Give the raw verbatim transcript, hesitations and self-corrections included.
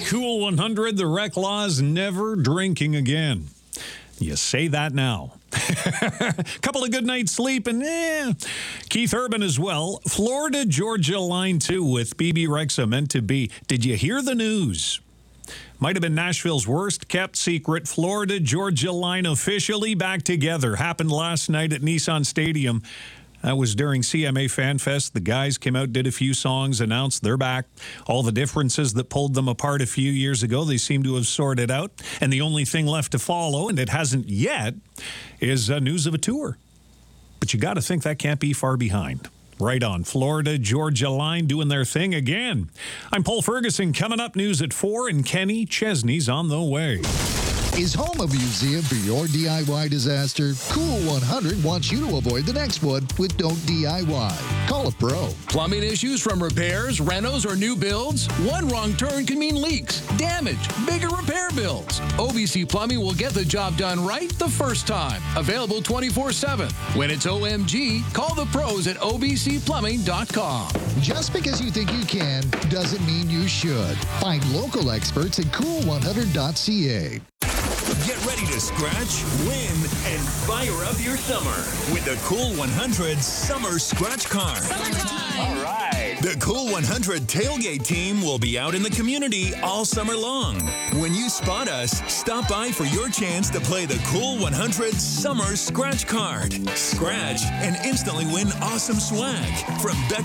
Cool one hundred, the rec law's never drinking again. You say that now. Couple of good nights sleep and eh. Keith Urban as well. Florida Georgia line two with B B Rexa meant to be. Did you hear the news? Might have been Nashville's worst kept secret. Florida Georgia line officially back together. Happened last night at Nissan Stadium. That was during C M A Fan Fest. The guys came out, did a few songs, announced they're back. All the differences that pulled them apart a few years ago, they seem to have sorted out. And the only thing left to follow, and it hasn't yet, is uh, news of a tour. But you got to think that can't be far behind. Right on. Florida Georgia line doing their thing again. I'm Paul Ferguson. Coming up, news at four, and Kenny Chesney's on the way. Is home a museum for your D I Y disaster? Cool one hundred wants you to avoid the next one with Don't D I Y. Call a pro. Plumbing issues from repairs, renos, or new builds? One wrong turn can mean leaks, damage, bigger repair bills. O B C Plumbing will get the job done right the first time. Available twenty-four seven. When it's O M G, call the pros at O B C plumbing dot com. Just because you think you can doesn't mean you should. Find local experts at cool one hundred dot c a. Get ready to scratch, win, and fire up your summer with the Cool one hundred Summer Scratch Card. All right. The Cool one hundred tailgate team will be out in the community all summer long. When you spot us, stop by for your chance to play the Cool one hundred Summer Scratch Card. Scratch and instantly win awesome swag from Becker